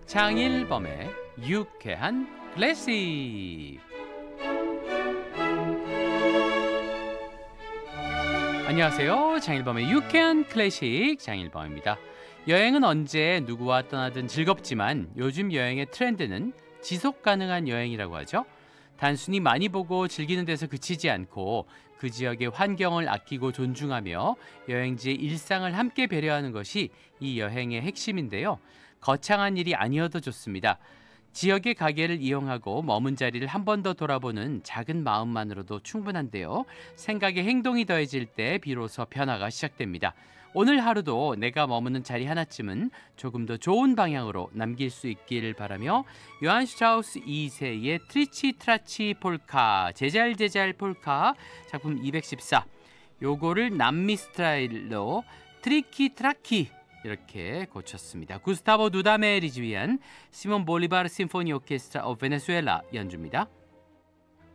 장일범의 유쾌한 클래식. 안녕하세요. 장일범의 유쾌한 클래식 장일범입니다. 여행은 언제 누구와 떠나든 즐겁지만 요즘 여행의 트렌드는 지속 가능한 여행이라고 하죠. 단순히 많이 보고 즐기는 데서 그치지 않고 그 지역의 환경을 아끼고 존중하며 여행지의 일상을 함께 배려하는 것이 이 여행의 핵심인데요. 거창한 일이 아니어도 좋습니다. 지역의 가게를 이용하고 머문 자리를 한 번 더 돌아보는 작은 마음만으로도 충분한데요. 생각에 행동이 더해질 때 비로소 변화가 시작됩니다. 오늘 하루도 내가 머무는 자리 하나쯤은 조금 더 좋은 방향으로 남길 수 있기를 바라며 요한 슈트라우스 2세의 트리치 트라치 폴카 제잘제잘 폴카 작품 214 요거를 남미 스타일로 트리키 트라키 이렇게 고쳤습니다. 구스타보 두다메 리즈위안 시몬 볼리바르 심포니 오케스트라 오브 베네수엘라 연주입니다.